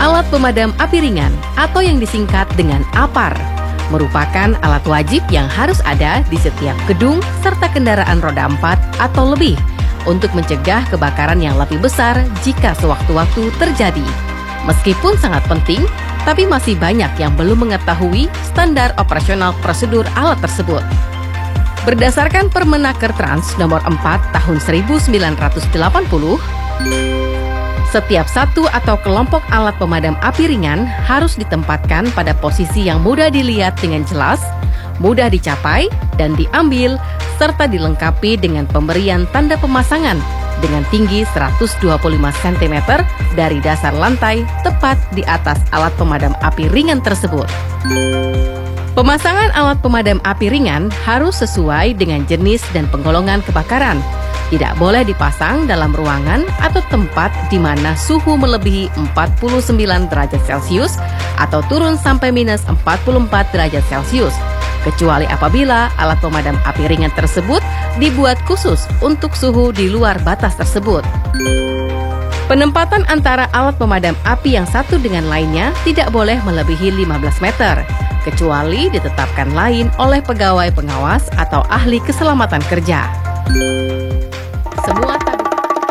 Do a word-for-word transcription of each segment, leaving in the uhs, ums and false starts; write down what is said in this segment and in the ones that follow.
Alat pemadam api ringan atau yang disingkat dengan APAR merupakan alat wajib yang harus ada di setiap gedung serta kendaraan roda empat atau lebih untuk mencegah kebakaran yang lebih besar jika sewaktu-waktu terjadi. Meskipun sangat penting, tapi masih banyak yang belum mengetahui standar operasional prosedur alat tersebut. Berdasarkan Permenaker Trans nomor empat tahun seribu sembilan ratus delapan puluh, setiap satu atau kelompok alat pemadam api ringan harus ditempatkan pada posisi yang mudah dilihat dengan jelas, mudah dicapai dan diambil, serta dilengkapi dengan pemberian tanda pemasangan dengan tinggi seratus dua puluh lima sentimeter dari dasar lantai tepat di atas alat pemadam api ringan tersebut. Pemasangan alat pemadam api ringan harus sesuai dengan jenis dan penggolongan kebakaran. Tidak boleh dipasang dalam ruangan atau tempat di mana suhu melebihi empat puluh sembilan derajat Celcius atau turun sampai minus empat puluh empat derajat Celcius, kecuali apabila alat pemadam api ringan tersebut dibuat khusus untuk suhu di luar batas tersebut. Penempatan antara alat pemadam api yang satu dengan lainnya tidak boleh melebihi lima belas meter, kecuali ditetapkan lain oleh pegawai pengawas atau ahli keselamatan kerja. Semua tabung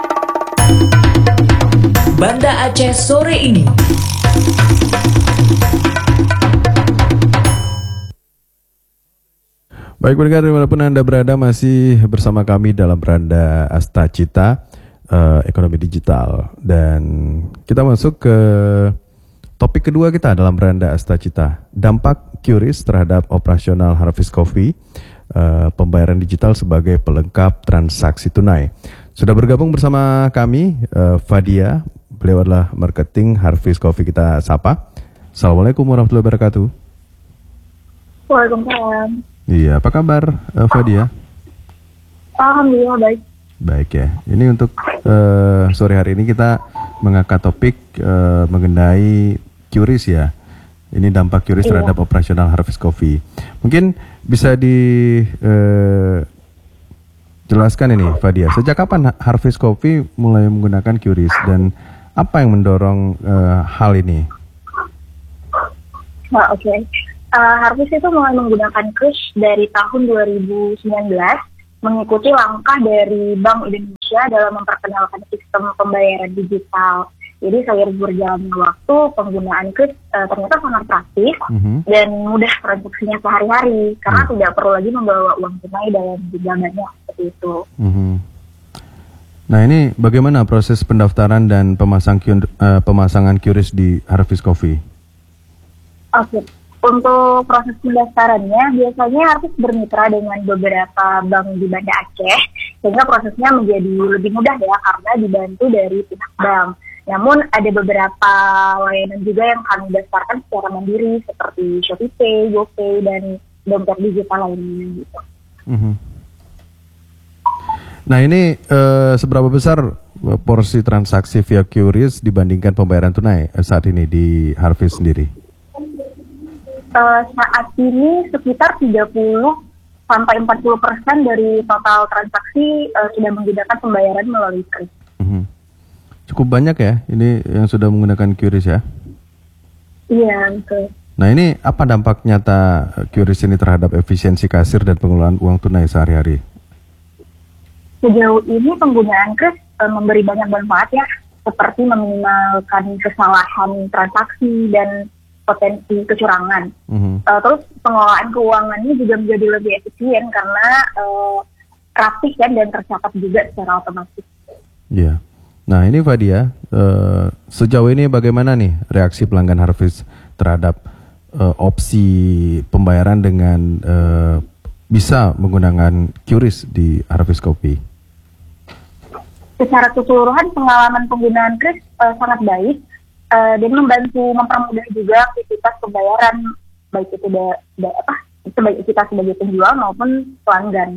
Banda Aceh sore ini. Baik pendengar, dimanapun Anda berada, masih bersama kami dalam Beranda Astacita uh, Ekonomi Digital. Dan kita masuk ke topik kedua kita dalam Beranda Astacita, dampak Q R I S terhadap operasional Harvest Coffee, uh, pembayaran digital sebagai pelengkap transaksi tunai. Sudah bergabung bersama kami uh, Fadia, beliau adalah marketing Harvest Coffee. Kita sapa. Assalamualaikum warahmatullahi wabarakatuh. Waalaikumsalam. Iya, apa kabar uh, Fadia? Alhamdulillah baik. Baik ya. Ini untuk uh, sore hari ini kita mengangkat topik uh, mengenai Q R I S ya. Ini dampak Q R I S Iya. terhadap operasional Harvest Coffee. Mungkin bisa dijelaskan uh, ini Fadia, sejak kapan Harvest Coffee mulai menggunakan Q R I S dan apa yang mendorong uh, hal ini? Nah, oke. Okay. Uh, Harvest itu mulai menggunakan Q R I S dari tahun dua ribu sembilan belas, mengikuti langkah dari Bank Indonesia dalam memperkenalkan sistem pembayaran digital. Jadi seiring berjalannya waktu, penggunaan Q R I S uh, ternyata sangat praktis mm-hmm. dan mudah transaksinya sehari-hari, karena mm. tidak perlu lagi membawa uang tunai dalam jumlah banyak seperti itu. Mm-hmm. Nah, ini bagaimana proses pendaftaran dan pemasang Q, uh, pemasangan Q R I S di Harvest Coffee? Oke. Okay. Untuk proses pendaftarannya, biasanya harus bermitra dengan beberapa bank di Banda Aceh, sehingga prosesnya menjadi lebih mudah ya, karena dibantu dari pihak bank. Namun ada beberapa layanan juga yang kami daftarkan secara mandiri, seperti ShopeePay, GoPay, dan dompet digital lainnya gitu. Mm-hmm. Nah, ini uh, seberapa besar porsi transaksi via Q R I S dibandingkan pembayaran tunai saat ini di Harvest sendiri? Uh, saat ini sekitar tiga puluh sampai empat puluh persen dari total transaksi uh, sudah menggunakan pembayaran melalui Q R I S. Mm-hmm. Cukup banyak ya ini yang sudah menggunakan Q R I S ya? Iya, betul. Nah, ini apa dampak nyata Q R I S ini terhadap efisiensi kasir dan pengelolaan uang tunai sehari-hari? Sejauh ini penggunaan Q R I S uh, memberi banyak manfaat ya, seperti meminimalkan kesalahan transaksi dan potensi kecurangan. Mm-hmm. Uh, terus pengelolaan keuangannya juga menjadi lebih efisien karena uh, rapi kan dan tercatat juga secara otomatis. Iya. Yeah. Nah, ini Fadia, uh, sejauh ini bagaimana nih reaksi pelanggan Harvest terhadap uh, opsi pembayaran dengan uh, bisa menggunakan Q R I S di Harvest Coffee? Secara keseluruhan pengalaman penggunaan Q R I S uh, sangat baik. Uh, dan membantu mempermudah juga aktivitas pembayaran, baik itu da, da, apa, sebagai kita sebagai penjual maupun pelanggan.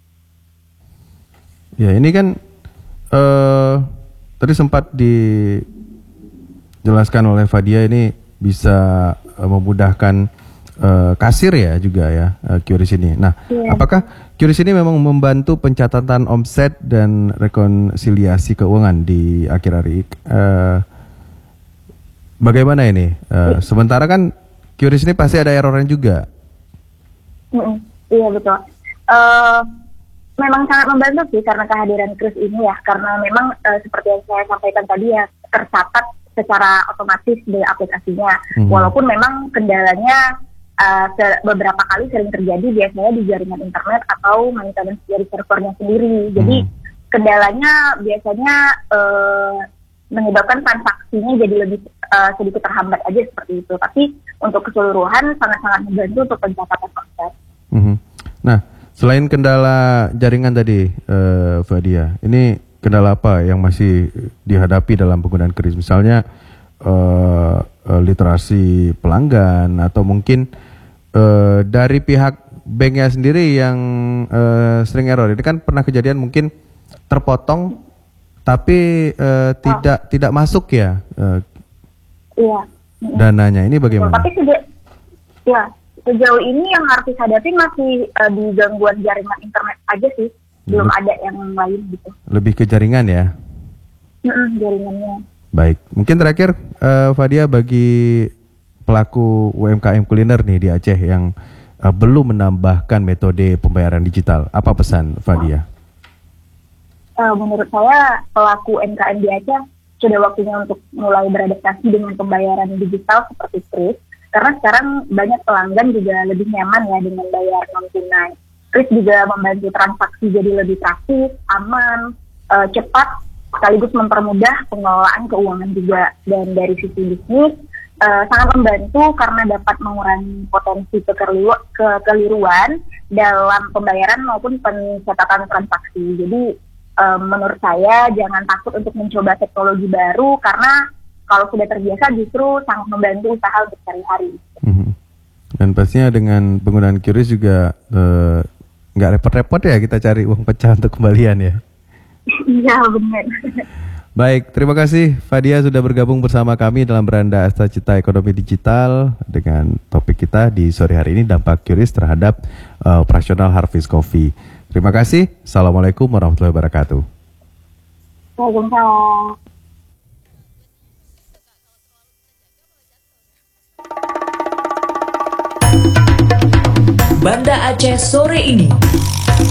Ya, ini kan uh, tadi sempat dijelaskan oleh Fadia, ini bisa uh, memudahkan uh, kasir ya juga ya uh, Q R I S ini. Nah, yeah. Apakah Q R I S ini memang membantu pencatatan omset dan rekonsiliasi keuangan di akhir hari? Uh, bagaimana ini? Uh, sementara kan QRIS ini pasti ada errornya juga. Mm-mm. Iya betul. Uh, memang sangat membantu sih karena kehadiran Kris ini ya, karena memang uh, seperti yang saya sampaikan tadi ya, tercatat secara otomatis di aplikasinya. Hmm. Walaupun memang kendalanya uh, se- beberapa kali sering terjadi biasanya di jaringan internet atau maintenance dari servernya sendiri. Jadi hmm. kendalanya biasanya uh, menyebabkan transaksinya jadi lebih uh, sedikit terhambat aja seperti itu. Tapi untuk keseluruhan sangat-sangat membantu untuk pencatatan proses. Mm-hmm. Nah, selain kendala jaringan tadi, uh, Fadia, ini kendala apa yang masih dihadapi dalam penggunaan QRIS? Misalnya uh, uh, literasi pelanggan atau mungkin uh, dari pihak banknya sendiri yang uh, sering error. Ini kan pernah kejadian mungkin terpotong, tapi uh, tidak oh. tidak masuk ya. Uh, iya. Dananya ini bagaimana? Tapi sejauh, ya, sejauh ini yang harus dihadapi masih uh, di gangguan jaringan internet aja sih, belum ada yang lain gitu. Lebih ke jaringan ya? Mm-mm, jaringannya. Baik, mungkin terakhir uh, Fadia, bagi pelaku U M K M kuliner nih di Aceh yang uh, belum menambahkan metode pembayaran digital, apa pesan Fadia? Uh, menurut saya pelaku U M K M di Aceh sudah waktunya untuk mulai beradaptasi dengan pembayaran digital seperti QRIS, karena sekarang banyak pelanggan juga lebih nyaman ya dengan bayar non tunai. QRIS juga membantu transaksi jadi lebih praktis, aman, uh, cepat, sekaligus mempermudah pengelolaan keuangan juga. Dan dari sisi bisnis uh, sangat membantu karena dapat mengurangi potensi kekeliru- kekeliruan dalam pembayaran maupun pencatatan transaksi. Jadi Uh, menurut saya jangan takut untuk mencoba teknologi baru, karena kalau sudah terbiasa justru sangat membantu usaha untuk sehari-hari. Mm-hmm. Dan pastinya dengan penggunaan QRIS juga uh, nggak repot-repot ya kita cari uang pecah untuk kembalian ya. Iya benar. Baik, terima kasih Fadia sudah bergabung bersama kami dalam Beranda Astacita Ekonomi Digital dengan topik kita di sore hari ini, dampak QRIS terhadap uh, operasional Harvest Coffee. Terima kasih. Assalamualaikum warahmatullahi wabarakatuh. Waalaikumsalam. Banda Aceh sore ini.